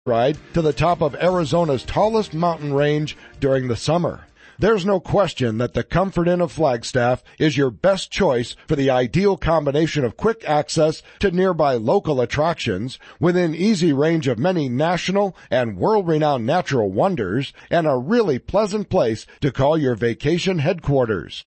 ride to the top of Arizona's tallest mountain range during the summer. There's no question that the Comfort Inn of Flagstaff is your best choice for the ideal combination of quick access to nearby local attractions, within easy range of many national and world-renowned natural wonders, and a really pleasant place to call your vacation headquarters.